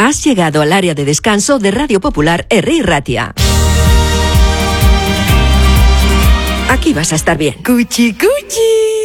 Has llegado al área de descanso de Radio Popular R. Ratia. Aquí vas a estar bien. ¡Cuchi, cuchi!